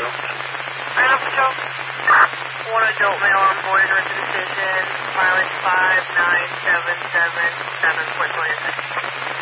Patrol. Rhino Patrol. One adult male on board and north of the station. Pilot 59777.4.